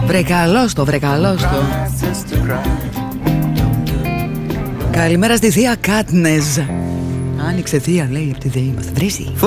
Βρε καλώς το, βρε καλώς το. Καλημέρα στη θεία Κάτνες. Άνοιξε θεία, λέει, από τη ΔΕΗ. Μας βρίζει.